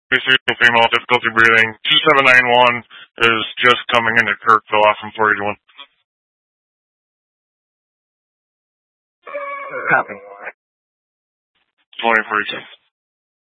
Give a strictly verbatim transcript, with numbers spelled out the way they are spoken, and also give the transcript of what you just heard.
female, difficulty breathing. two seven nine one is just coming into Kirkville off from four eighty-one. Copy. twenty forty-two.